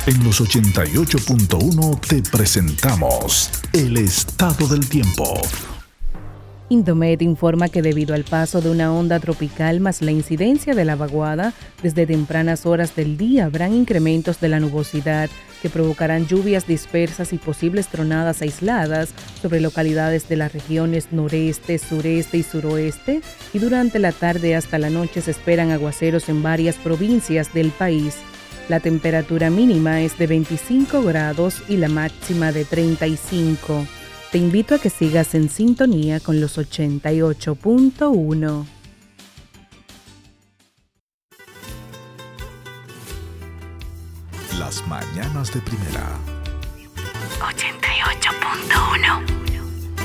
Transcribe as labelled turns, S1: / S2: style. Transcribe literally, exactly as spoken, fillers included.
S1: En los ochenta y ocho punto uno te presentamos el estado del tiempo.
S2: Indomet informa que debido al paso de una onda tropical más la incidencia de la vaguada, desde tempranas horas del día habrán incrementos de la nubosidad que provocarán lluvias dispersas y posibles tronadas aisladas sobre localidades de las regiones noreste, sureste y suroeste, y durante la tarde hasta la noche se esperan aguaceros en varias provincias del país. La temperatura mínima es de veinticinco grados y la máxima de treinta y cinco. Te invito a que sigas en sintonía con los ochenta y ocho punto uno.
S1: Las mañanas de primera.
S3: ochenta y ocho punto uno.